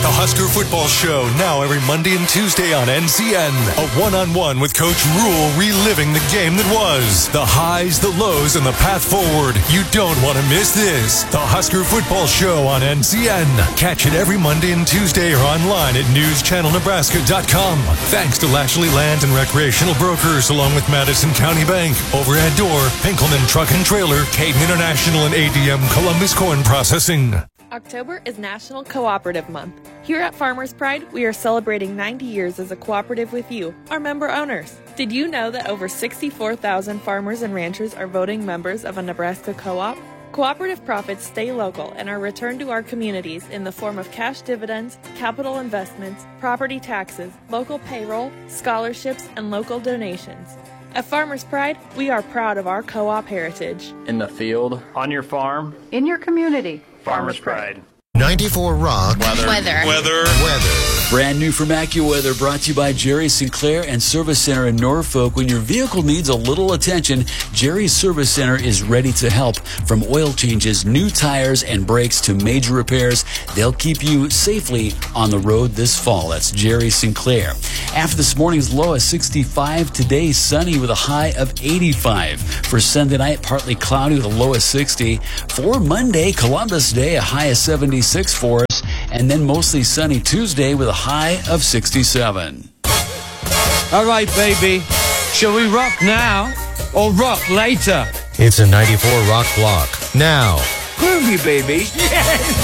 The Husker Football Show, now every Monday and Tuesday on NCN. A one-on-one with Coach Rule, reliving the game that was. The highs, the lows, and the path forward. You don't want to miss this. The Husker Football Show on NCN. Catch it every Monday and Tuesday or online at newschannelnebraska.com. Thanks to Lashley Land and Recreational Brokers, along with Madison County Bank, Overhead Door, Pinkelman Truck and Trailer, Caden International, and ADM Columbus Corn Processing. October is National Cooperative Month. Here at Farmers Pride, we are celebrating 90 years as a cooperative with you, our member owners. Did you know that over 64,000 farmers and ranchers are voting members of a Nebraska co-op? Cooperative profits stay local and are returned to our communities in the form of cash dividends, capital investments, property taxes, local payroll, scholarships, and local donations. At Farmers Pride, we are proud of our co-op heritage. In the field, on your farm, in your community. Farmers Pride. 94 Rock. Weather. Brand new from AccuWeather, brought to you by Jerry Sinclair and Service Center in Norfolk. When your vehicle needs a little attention, Jerry's Service Center is ready to help. From oil changes, new tires, and brakes to major repairs, they'll keep you safely on the road this fall. That's Jerry Sinclair. After this morning's low of 65, today sunny with a high of 85. For Sunday night, partly cloudy with a low of 60. For Monday, Columbus Day, a high of 76 for us. And then mostly sunny Tuesday with a high of 67. All right, baby. Shall we rock now or rock later? It's a 94 Rock block. Now. Groovy, baby.